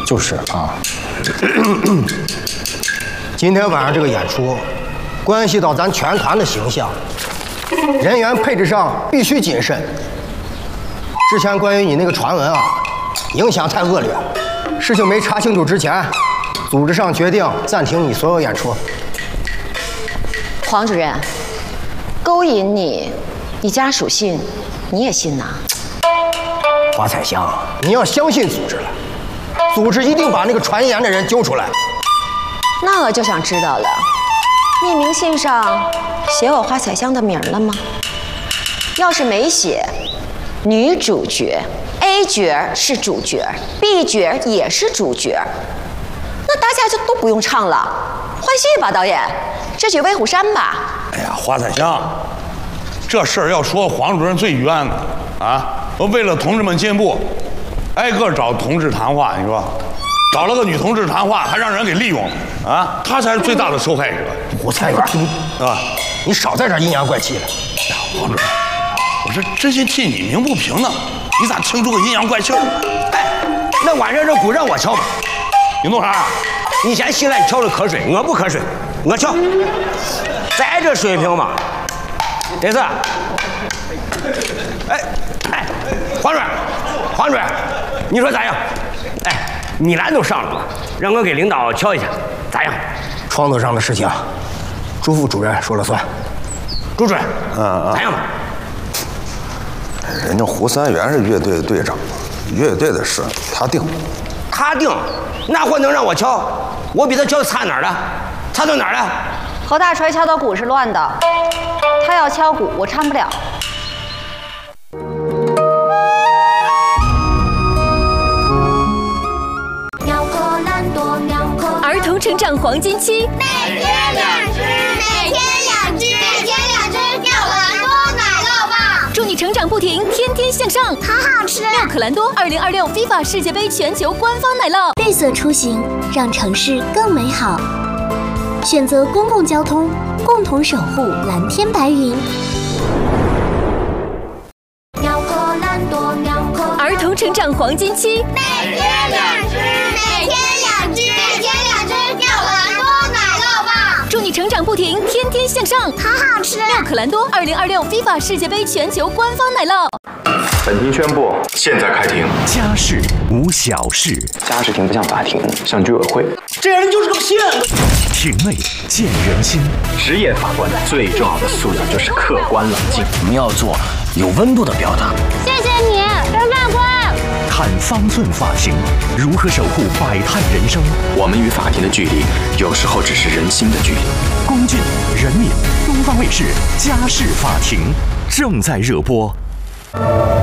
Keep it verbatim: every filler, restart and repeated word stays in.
就是啊。今天晚上这个演出，关系到咱全团的形象，人员配置上必须谨慎。之前关于你那个传闻啊，影响太恶劣，事情没查清楚之前，组织上决定暂停你所有演出。 黄主任，勾引你，你家属信，你也信呐？ 华彩香，你要相信组织了，组织一定把那个传言的人揪出来。 那我就想知道了，匿名信上写我花彩香的名了吗？要是没写，女主角 A 角是主角 ，B 角也是主角，那大家就都不用唱了，换戏吧，导演，这曲《威虎山》吧。 哎呀，花彩香，这事儿要说黄主任最冤的啊！我为了同志们进步，挨个找同志谈话，你说，找了个女同志谈话，还让人给利用了啊！他才是最大的受害者。 胡彩元，啊，你少在这阴阳怪气了。 哎呀，黄主任，我是真心替你鸣不平呢，你咋听出个阴阳怪气儿？ 哎，那晚上这鼓让我敲吧。 你弄啥？ 以前西来敲的瞌睡，我不瞌睡，我敲。咱这水平嘛，得是。哎哎，黄主任，黄主任，你说咋样？哎，米兰都上了嘛，让我给领导敲一下，咋样？ 创作上的事情，朱副主任说了算。 朱主任， 嗯嗯， 咋样吧？ 人家胡三元是乐队的队长，乐队的事他定。 他定，那货能让我敲？我比他敲差哪儿了？差到哪儿了？ 侯大锤敲的鼓是乱的，他要敲鼓，我唱不了。 儿童成长黄金期， 每天两只，每天两只，每天两只妙可蓝多奶酪棒， 祝你成长不停，天天向上， 好好吃。 妙可蓝多二零二六 FIFA 世界杯全球官方奶酪， 绿色出行，让城市更美好。选择公共交通，共同守护蓝天白云。 妙可蓝多，妙可儿童成长黄金期， 每天两只，每天两只，每天两只妙可蓝多奶酪棒， 祝你成长不停，天天向上， 好好吃。 妙可蓝多二零二六 FIFA 世界杯全球官方奶酪。 本庭宣布，现在开庭。 家事无小事， 家事庭不像法庭，像居委会。 这人就是个骗子。 庭内见人心。 职业法官最重要的素养就是客观冷静。 我们要做有温度的表达。 谢谢你，张法官。 看方寸法庭，如何守护百态人生？ 我们与法庭的距离，有时候只是人心的距离。 龚俊、任敏，东方卫视《家事法庭》正在热播。